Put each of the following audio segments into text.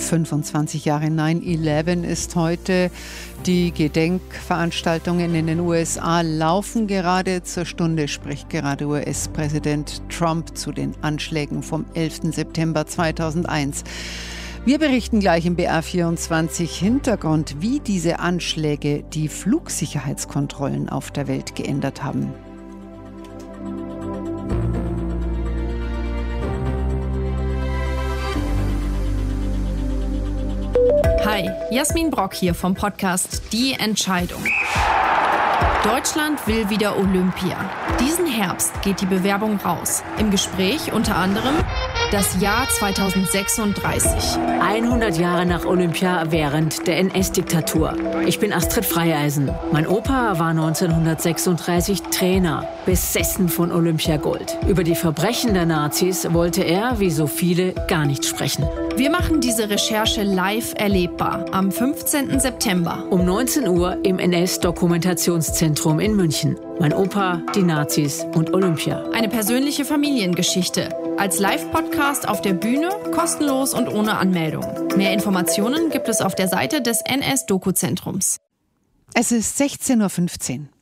25 Jahre 9/11 ist heute. Die Gedenkveranstaltungen in den USA laufen gerade. Zur Stunde spricht gerade US-Präsident Trump zu den Anschlägen vom 11. September 2001. Wir berichten gleich im BR24 Hintergrund, wie diese Anschläge die Flugsicherheitskontrollen auf der Welt geändert haben. Hi, Jasmin Brock hier vom Podcast Die Entscheidung. Deutschland will wieder Olympia. Diesen Herbst geht die Bewerbung raus. Im Gespräch unter anderem das Jahr 2036. 100 Jahre nach Olympia während der NS-Diktatur. Ich bin Astrid Freieisen. Mein Opa war 1936 Trainer, besessen von Olympiagold. Über die Verbrechen der Nazis wollte er, wie so viele, gar nicht sprechen. Wir machen diese Recherche live erlebbar am 15. September. Um 19 Uhr im NS-Dokumentationszentrum in München. Mein Opa, die Nazis und Olympia. Eine persönliche Familiengeschichte. Als Live-Podcast auf der Bühne, kostenlos und ohne Anmeldung. Mehr Informationen gibt es auf der Seite des NS-Doku-Zentrums. Es ist 16.15 Uhr.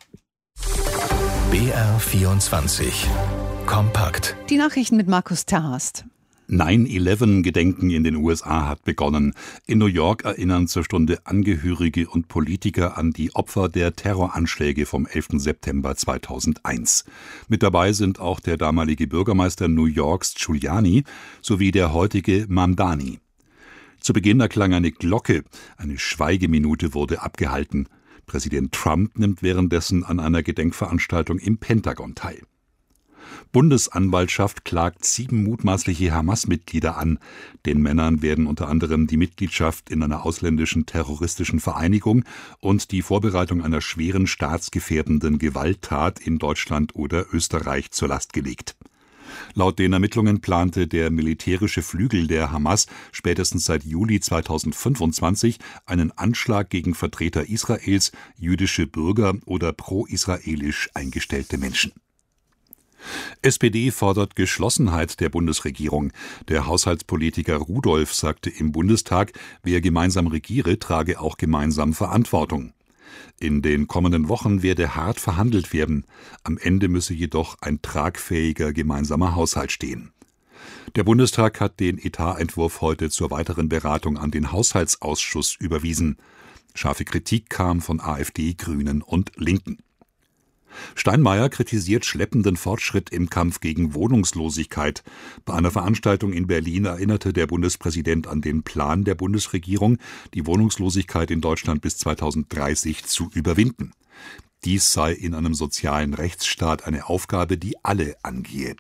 BR24 Kompakt. Die Nachrichten mit Markus Terhast. 9/11-Gedenken in den USA hat begonnen. In New York erinnern zur Stunde Angehörige und Politiker an die Opfer der Terroranschläge vom 11. September 2001. Mit dabei sind auch der damalige Bürgermeister New Yorks Giuliani sowie der heutige Mamdani. Zu Beginn erklang eine Glocke. Eine Schweigeminute wurde abgehalten. Präsident Trump nimmt währenddessen an einer Gedenkveranstaltung im Pentagon teil. Bundesanwaltschaft klagt 7 mutmaßliche Hamas-Mitglieder an. Den Männern werden unter anderem die Mitgliedschaft in einer ausländischen terroristischen Vereinigung und die Vorbereitung einer schweren staatsgefährdenden Gewalttat in Deutschland oder Österreich zur Last gelegt. Laut den Ermittlungen plante der militärische Flügel der Hamas spätestens seit Juli 2025 einen Anschlag gegen Vertreter Israels, jüdische Bürger oder pro-israelisch eingestellte Menschen. SPD fordert Geschlossenheit der Bundesregierung. Der Haushaltspolitiker Rudolph sagte im Bundestag, wer gemeinsam regiere, trage auch gemeinsam Verantwortung. In den kommenden Wochen werde hart verhandelt werden. Am Ende müsse jedoch ein tragfähiger gemeinsamer Haushalt stehen. Der Bundestag hat den Etatentwurf heute zur weiteren Beratung an den Haushaltsausschuss überwiesen. Scharfe Kritik kam von AfD, Grünen und Linken. Steinmeier kritisiert schleppenden Fortschritt im Kampf gegen Wohnungslosigkeit. Bei einer Veranstaltung in Berlin erinnerte der Bundespräsident an den Plan der Bundesregierung, die Wohnungslosigkeit in Deutschland bis 2030 zu überwinden. Dies sei in einem sozialen Rechtsstaat eine Aufgabe, die alle angehe.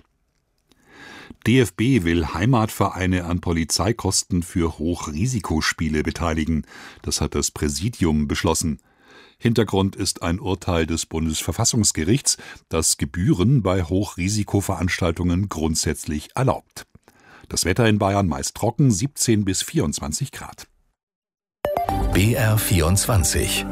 DFB will Heimatvereine an Polizeikosten für Hochrisikospiele beteiligen. Das hat das Präsidium beschlossen. Hintergrund ist ein Urteil des Bundesverfassungsgerichts, das Gebühren bei Hochrisikoveranstaltungen grundsätzlich erlaubt. Das Wetter in Bayern meist trocken, 17 bis 24 Grad. BR24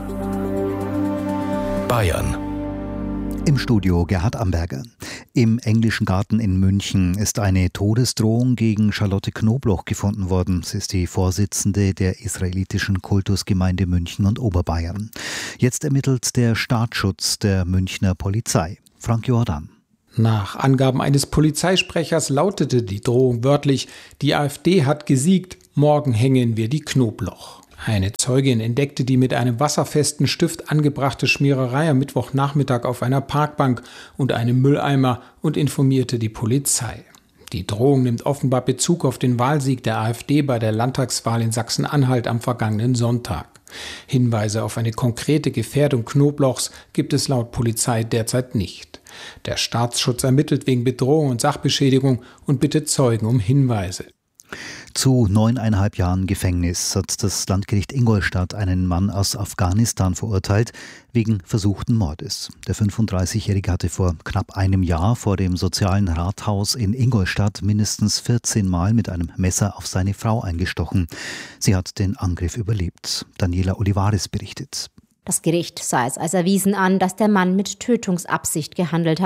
Bayern. Im Studio Gerhard Amberger. Im Englischen Garten in München ist eine Todesdrohung gegen Charlotte Knobloch gefunden worden. Sie ist die Vorsitzende der israelitischen Kultusgemeinde München und Oberbayern. Jetzt ermittelt der Staatsschutz der Münchner Polizei. Frank Jordan. Nach Angaben eines Polizeisprechers lautete die Drohung wörtlich: Die AfD hat gesiegt, morgen hängen wir die Knobloch. Eine Zeugin entdeckte die mit einem wasserfesten Stift angebrachte Schmiererei am Mittwochnachmittag auf einer Parkbank und einem Mülleimer und informierte die Polizei. Die Drohung nimmt offenbar Bezug auf den Wahlsieg der AfD bei der Landtagswahl in Sachsen-Anhalt am vergangenen Sonntag. Hinweise auf eine konkrete Gefährdung Knoblochs gibt es laut Polizei derzeit nicht. Der Staatsschutz ermittelt wegen Bedrohung und Sachbeschädigung und bittet Zeugen um Hinweise. Zu 9,5 Jahren Gefängnis hat das Landgericht Ingolstadt einen Mann aus Afghanistan verurteilt wegen versuchten Mordes. Der 35-Jährige hatte vor knapp einem Jahr vor dem sozialen Rathaus in Ingolstadt mindestens 14 Mal mit einem Messer auf seine Frau eingestochen. Sie hat den Angriff überlebt. Daniela Olivares berichtet. Das Gericht sah es als erwiesen an, dass der Mann mit Tötungsabsicht gehandelt hat.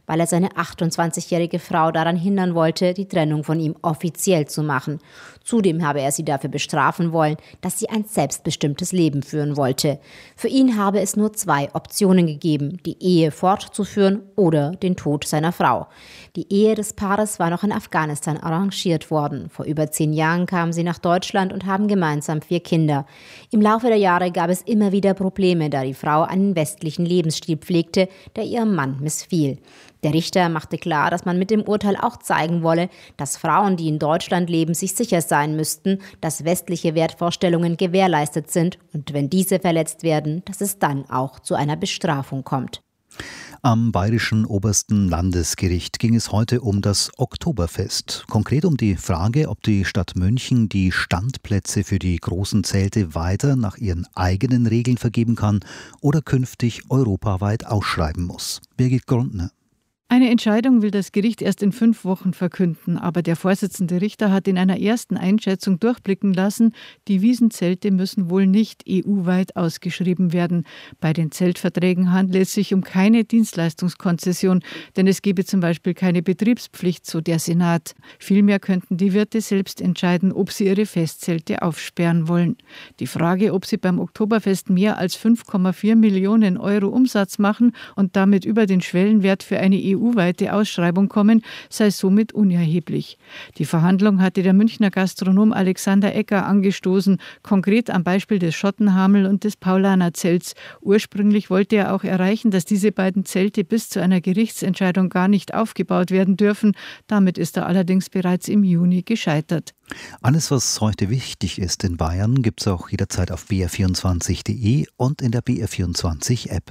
weil er seine 28-jährige Frau daran hindern wollte, die Trennung von ihm offiziell zu machen. Zudem habe er sie dafür bestrafen wollen, dass sie ein selbstbestimmtes Leben führen wollte. Für ihn habe es nur 2 Optionen gegeben, die Ehe fortzuführen oder den Tod seiner Frau. Die Ehe des Paares war noch in Afghanistan arrangiert worden. Vor über 10 Jahren kamen sie nach Deutschland und haben gemeinsam 4 Kinder. Im Laufe der Jahre gab es immer wieder Probleme, da die Frau einen westlichen Lebensstil pflegte, der ihrem Mann missfiel. Der Richter machte klar, dass man mit dem Urteil auch zeigen wolle, dass Frauen, die in Deutschland leben, sich sicher sein müssten, dass westliche Wertvorstellungen gewährleistet sind und wenn diese verletzt werden, dass es dann auch zu einer Bestrafung kommt. Am Bayerischen Obersten Landesgericht ging es heute um das Oktoberfest. Konkret um die Frage, ob die Stadt München die Standplätze für die großen Zelte weiter nach ihren eigenen Regeln vergeben kann oder künftig europaweit ausschreiben muss. Birgit Grundner. Eine Entscheidung will das Gericht erst in 5 Wochen verkünden, aber der Vorsitzende Richter hat in einer ersten Einschätzung durchblicken lassen, die Wiesenzelte müssen wohl nicht EU-weit ausgeschrieben werden. Bei den Zeltverträgen handelt es sich um keine Dienstleistungskonzession, denn es gebe zum Beispiel keine Betriebspflicht, so der Senat. Vielmehr könnten die Wirte selbst entscheiden, ob sie ihre Festzelte aufsperren wollen. Die Frage, ob sie beim Oktoberfest mehr als 5,4 Millionen Euro Umsatz machen und damit über den Schwellenwert für eine EU-weite Ausschreibung kommen, sei somit unerheblich. Die Verhandlung hatte der Münchner Gastronom Alexander Ecker angestoßen, konkret am Beispiel des Schottenhamel und des Paulaner-Zelts. Ursprünglich wollte er auch erreichen, dass diese beiden Zelte bis zu einer Gerichtsentscheidung gar nicht aufgebaut werden dürfen. Damit ist er allerdings bereits im Juni gescheitert. Alles, was heute wichtig ist in Bayern, gibt es auch jederzeit auf br24.de und in der BR24-App.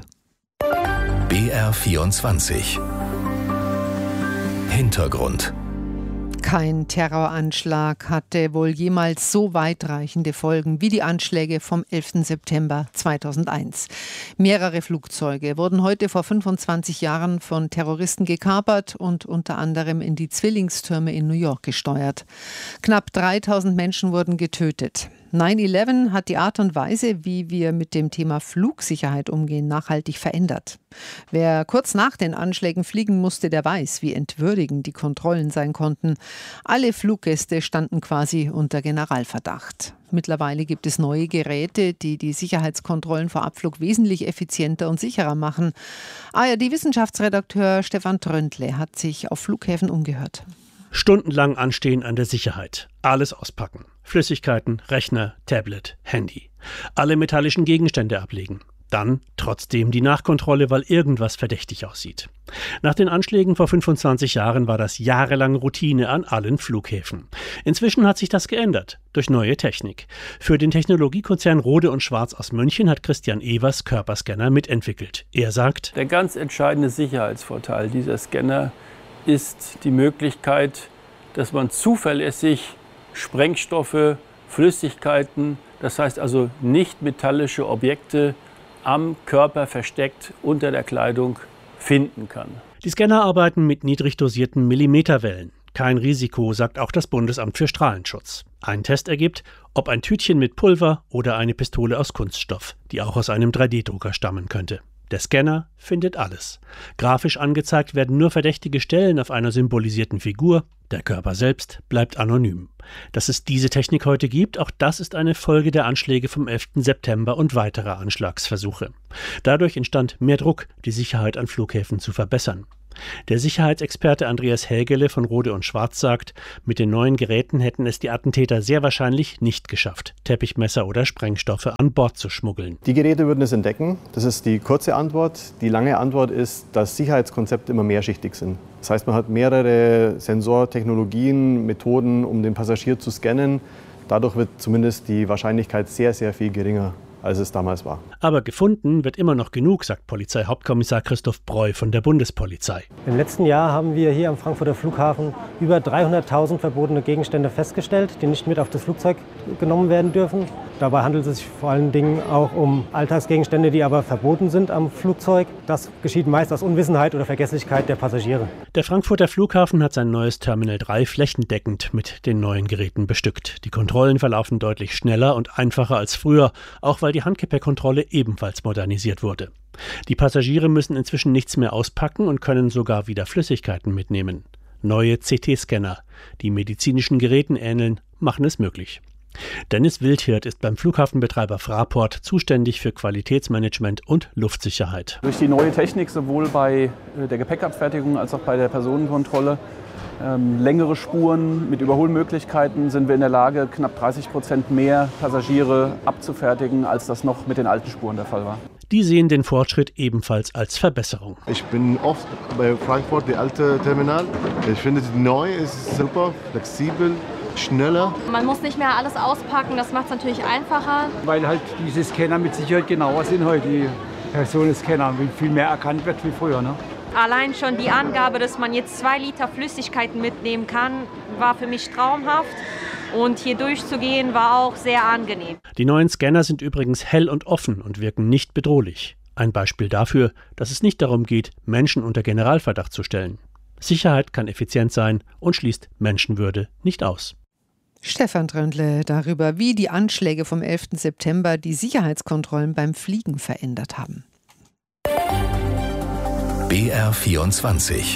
BR24 Hintergrund. Kein Terroranschlag hatte wohl jemals so weitreichende Folgen wie die Anschläge vom 11. September 2001. Mehrere Flugzeuge wurden heute vor 25 Jahren von Terroristen gekapert und unter anderem in die Zwillingstürme in New York gesteuert. Knapp 3000 Menschen wurden getötet. 9/11 hat die Art und Weise, wie wir mit dem Thema Flugsicherheit umgehen, nachhaltig verändert. Wer kurz nach den Anschlägen fliegen musste, der weiß, wie entwürdigend die Kontrollen sein konnten. Alle Fluggäste standen quasi unter Generalverdacht. Mittlerweile gibt es neue Geräte, die die Sicherheitskontrollen vor Abflug wesentlich effizienter und sicherer machen. ARD-Wissenschaftsredakteur Stefan Tröntle hat sich auf Flughäfen umgehört. Stundenlang anstehen an der Sicherheit. Alles auspacken. Flüssigkeiten, Rechner, Tablet, Handy. Alle metallischen Gegenstände ablegen. Dann trotzdem die Nachkontrolle, weil irgendwas verdächtig aussieht. Nach den Anschlägen vor 25 Jahren war das jahrelang Routine an allen Flughäfen. Inzwischen hat sich das geändert durch neue Technik. Für den Technologiekonzern Rohde & Schwarz aus München hat Christian Evers Körperscanner mitentwickelt. Er sagt: Der ganz entscheidende Sicherheitsvorteil dieser Scanner ist die Möglichkeit, dass man zuverlässig Sprengstoffe, Flüssigkeiten, das heißt also nicht metallische Objekte am Körper versteckt unter der Kleidung finden kann. Die Scanner arbeiten mit niedrig dosierten Millimeterwellen. Kein Risiko, sagt auch das Bundesamt für Strahlenschutz. Ein Test ergibt, ob ein Tütchen mit Pulver oder eine Pistole aus Kunststoff, die auch aus einem 3D-Drucker stammen könnte. Der Scanner findet alles. Grafisch angezeigt werden nur verdächtige Stellen auf einer symbolisierten Figur. Der Körper selbst bleibt anonym. Dass es diese Technik heute gibt, auch das ist eine Folge der Anschläge vom 11. September und weiterer Anschlagsversuche. Dadurch entstand mehr Druck, die Sicherheit an Flughäfen zu verbessern. Der Sicherheitsexperte Andreas Hägele von Rohde & Schwarz sagt, mit den neuen Geräten hätten es die Attentäter sehr wahrscheinlich nicht geschafft, Teppichmesser oder Sprengstoffe an Bord zu schmuggeln. Die Geräte würden es entdecken. Das ist die kurze Antwort. Die lange Antwort ist, dass Sicherheitskonzepte immer mehrschichtig sind. Das heißt, man hat mehrere Sensortechnologien, Methoden, um den Passagier zu scannen. Dadurch wird zumindest die Wahrscheinlichkeit sehr, sehr viel geringer, als es damals war. Aber gefunden wird immer noch genug, sagt Polizeihauptkommissar Christoph Breu von der Bundespolizei. Im letzten Jahr haben wir hier am Frankfurter Flughafen über 300.000 verbotene Gegenstände festgestellt, die nicht mit auf das Flugzeug genommen werden dürfen. Dabei handelt es sich vor allen Dingen auch um Alltagsgegenstände, die aber verboten sind am Flugzeug. Das geschieht meist aus Unwissenheit oder Vergesslichkeit der Passagiere. Der Frankfurter Flughafen hat sein neues Terminal 3 flächendeckend mit den neuen Geräten bestückt. Die Kontrollen verlaufen deutlich schneller und einfacher als früher, auch weil die Handgepäckkontrolle ebenfalls modernisiert wurde. Die Passagiere müssen inzwischen nichts mehr auspacken und können sogar wieder Flüssigkeiten mitnehmen. Neue CT-Scanner, die medizinischen Geräten ähneln, machen es möglich. Dennis Wildhirt ist beim Flughafenbetreiber Fraport zuständig für Qualitätsmanagement und Luftsicherheit. Durch die neue Technik sowohl bei der Gepäckabfertigung als auch bei der Personenkontrolle, längere Spuren mit Überholmöglichkeiten, sind wir in der Lage, knapp 30% mehr Passagiere abzufertigen, als das noch mit den alten Spuren der Fall war. Die sehen den Fortschritt ebenfalls als Verbesserung. Ich bin oft bei Frankfurt, die alte Terminal. Ich finde, die neue ist super, flexibel, schneller. Man muss nicht mehr alles auspacken, das macht es natürlich einfacher. Weil halt diese Scanner mit Sicherheit genauer sind heute, die Personenscanner, wie viel mehr erkannt wird wie früher. Ne? Allein schon die Angabe, dass man jetzt 2 Liter Flüssigkeiten mitnehmen kann, war für mich traumhaft. Und hier durchzugehen war auch sehr angenehm. Die neuen Scanner sind übrigens hell und offen und wirken nicht bedrohlich. Ein Beispiel dafür, dass es nicht darum geht, Menschen unter Generalverdacht zu stellen. Sicherheit kann effizient sein und schließt Menschenwürde nicht aus. Stefan Tröndle darüber, wie die Anschläge vom 11. September die Sicherheitskontrollen beim Fliegen verändert haben. BR24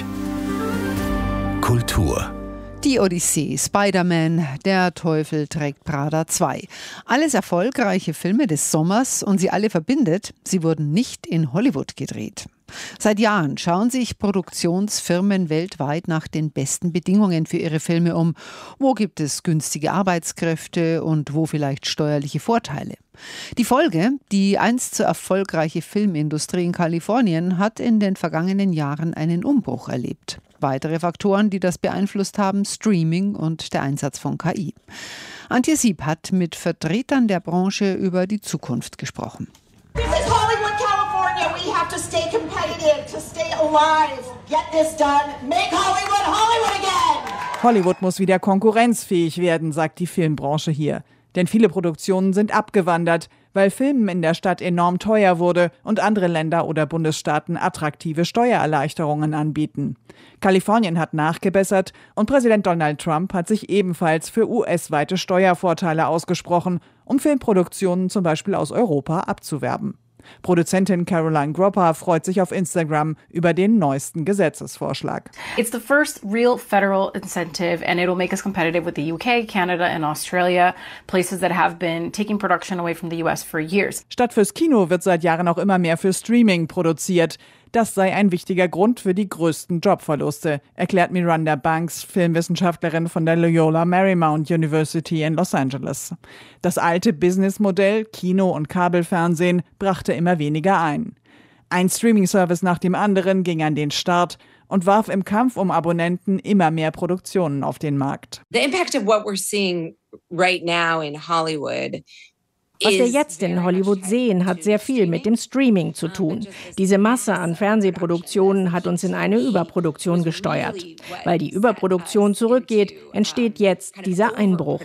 Kultur. Die Odyssee, Spider-Man, Der Teufel trägt Prada 2. Alles erfolgreiche Filme des Sommers und sie alle verbindet, sie wurden nicht in Hollywood gedreht. Seit Jahren schauen sich Produktionsfirmen weltweit nach den besten Bedingungen für ihre Filme um. Wo gibt es günstige Arbeitskräfte und wo vielleicht steuerliche Vorteile? Die Folge, die einst so erfolgreiche Filmindustrie in Kalifornien, hat in den vergangenen Jahren einen Umbruch erlebt. Weitere Faktoren, die das beeinflusst haben, Streaming und der Einsatz von KI. Antje Sieb hat mit Vertretern der Branche über die Zukunft gesprochen. This is Hollywood, California. We have to stay competitive, to stay alive. Get this done. Make Hollywood Hollywood again. Hollywood muss wieder konkurrenzfähig werden, sagt die Filmbranche hier. Denn viele Produktionen sind abgewandert, weil Filmen in der Stadt enorm teuer wurde und andere Länder oder Bundesstaaten attraktive Steuererleichterungen anbieten. Kalifornien hat nachgebessert und Präsident Donald Trump hat sich ebenfalls für US-weite Steuervorteile ausgesprochen, um Filmproduktionen zum Beispiel aus Europa abzuwerben. Produzentin Caroline Gropper freut sich auf Instagram über den neuesten Gesetzesvorschlag. It's the first real federal incentive and it'll make us competitive with the UK, Canada and Australia, places that have been taking production away from the US for years. Statt fürs Kino wird seit Jahren auch immer mehr für Streaming produziert. Das sei ein wichtiger Grund für die größten Jobverluste, erklärt Miranda Banks, Filmwissenschaftlerin von der Loyola Marymount University in Los Angeles. Das alte Businessmodell Kino und Kabelfernsehen brachte immer weniger ein. Ein Streaming-Service nach dem anderen ging an den Start und warf im Kampf um Abonnenten immer mehr Produktionen auf den Markt. The impact of what we're seeing right now in Hollywood. Was wir jetzt in Hollywood sehen, hat sehr viel mit dem Streaming zu tun. Diese Masse an Fernsehproduktionen hat uns in eine Überproduktion gesteuert. Weil die Überproduktion zurückgeht, entsteht jetzt dieser Einbruch.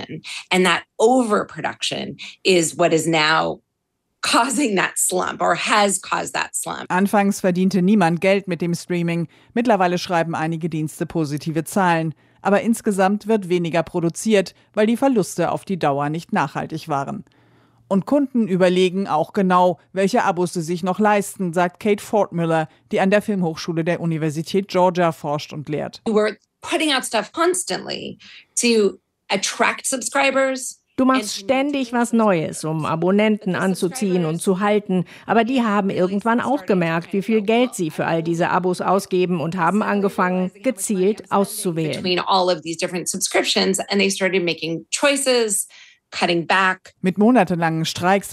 And that overproduction is what is now causing that slump or has caused that slump. Anfangs verdiente niemand Geld mit dem Streaming. Mittlerweile schreiben einige Dienste positive Zahlen. Aber insgesamt wird weniger produziert, weil die Verluste auf die Dauer nicht nachhaltig waren. Und Kunden überlegen auch genau, welche Abos sie sich noch leisten, sagt Kate Fortmüller, die an der Filmhochschule der Universität Georgia forscht und lehrt. We're putting out stuff constantly to attract subscribers. Du machst ständig was Neues, um Abonnenten anzuziehen und zu halten. Aber die haben irgendwann auch gemerkt, wie viel Geld sie für all diese Abos ausgeben und haben angefangen, gezielt auszuwählen. Between all of these different subscriptions and they started making choices, cutting back. Mit monatelangen Streiks